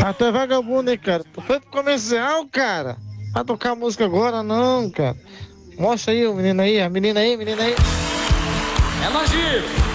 Até vagabundo, hein, cara? Tu foi pro comercial, cara? Vai tocar música agora, não, cara. Mostra aí o menino aí, a menina aí, menina aí. É nojinho.